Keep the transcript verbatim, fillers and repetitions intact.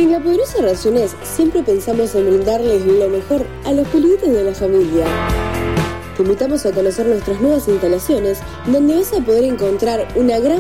En La Poderosa Razones siempre pensamos en brindarles lo mejor a los peluditos de la familia. Te invitamos a conocer nuestras nuevas instalaciones, donde vas a poder encontrar una gran